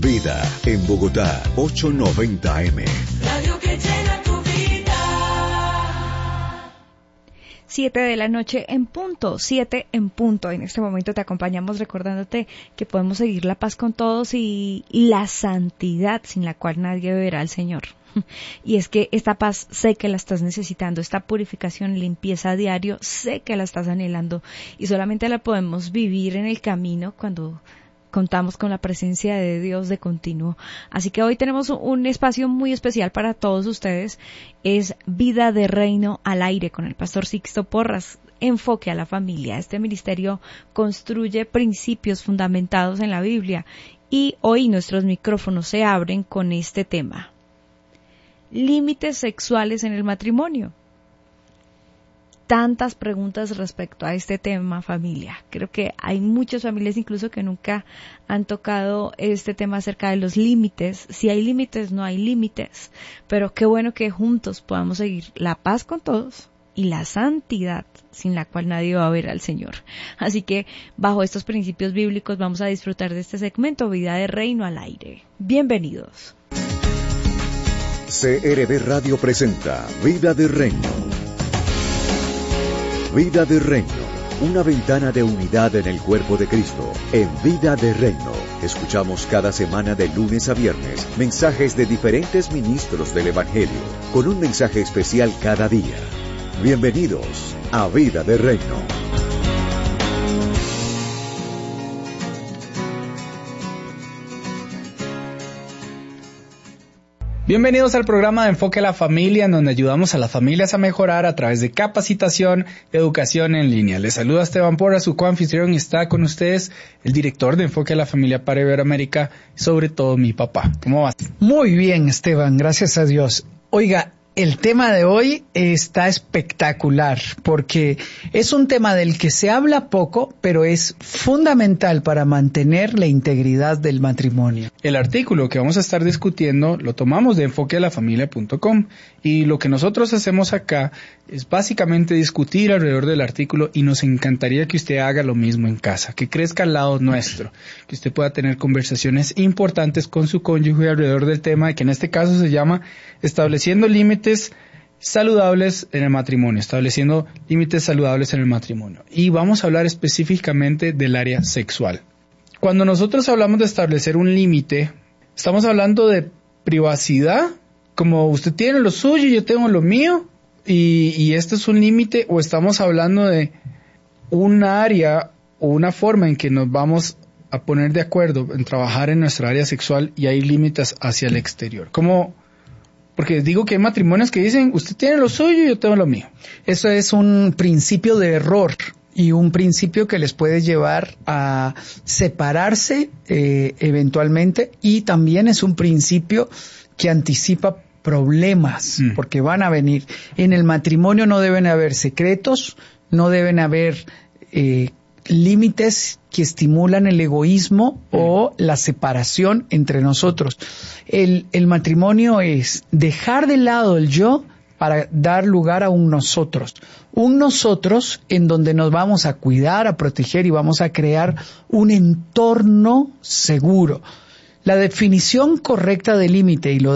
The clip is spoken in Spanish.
Vida en Bogotá, 890 AM. Radio que llena tu vida. 7 de la noche en punto, 7 en punto. En este momento te acompañamos recordándote que podemos seguir la paz con todos y la santidad sin la cual nadie verá al Señor. Y es que esta paz sé que la estás necesitando, esta purificación, limpieza a diario, sé que la estás anhelando y solamente la podemos vivir en el camino cuando contamos con la presencia de Dios de continuo. Así que hoy tenemos un espacio muy especial para todos ustedes. Es Vida de Reino al Aire con el pastor Sixto Porras. Enfoque a la familia. Este ministerio construye principios fundamentados en la Biblia y hoy nuestros micrófonos se abren con este tema. Límites sexuales en el matrimonio. Tantas preguntas respecto a este tema, familia. Creo que hay muchas familias incluso que nunca han tocado este tema acerca de los límites. Si hay límites, no hay límites. Pero qué bueno que juntos podamos seguir la paz con todos y la santidad sin la cual nadie va a ver al Señor. Así que bajo estos principios bíblicos vamos a disfrutar de este segmento Vida de Reino al Aire. Bienvenidos. CRB Radio presenta Vida de Reino. Vida de Reino, una ventana de unidad en el cuerpo de Cristo. En Vida de Reino, escuchamos cada semana de lunes a viernes mensajes de diferentes ministros del Evangelio, con un mensaje especial cada día. Bienvenidos a Vida de Reino. Bienvenidos al programa de Enfoque a la Familia, en donde ayudamos a las familias a mejorar a través de capacitación, educación en línea. Les saluda Esteban Porras, su coanfitrión, y está con ustedes el director de Enfoque a la Familia para Iberoamérica, sobre todo mi papá. ¿Cómo vas? Muy bien, Esteban, gracias a Dios. Oiga, el tema de hoy está espectacular porque es un tema del que se habla poco, pero es fundamental para mantener la integridad del matrimonio. El artículo que vamos a estar discutiendo lo tomamos de enfoquealafamilia.com y lo que nosotros hacemos acá es básicamente discutir alrededor del artículo y nos encantaría que usted haga lo mismo en casa, que crezca al lado nuestro, que usted pueda tener conversaciones importantes con su cónyuge alrededor del tema que en este caso se llama estableciendo límites saludables en el matrimonio, estableciendo límites saludables en el matrimonio. Y vamos a hablar específicamente del área sexual. Cuando nosotros hablamos de establecer un límite, estamos hablando de privacidad, como usted tiene lo suyo y yo tengo lo mío, y este es un límite, o estamos hablando de un área o una forma en que nos vamos a poner de acuerdo en trabajar en nuestra área sexual y hay límites hacia el exterior. Porque digo que hay matrimonios que dicen, usted tiene lo suyo y yo tengo lo mío. Eso es un principio de error y un principio que les puede llevar a separarse eventualmente, y también es un principio que anticipa problemas, porque van a venir. En el matrimonio no deben haber secretos, no deben haber límites que estimulan el egoísmo o la separación entre nosotros. El matrimonio es dejar de lado el yo para dar lugar a un nosotros en donde nos vamos a cuidar, a proteger y vamos a crear un entorno seguro. La definición correcta de límite, y lo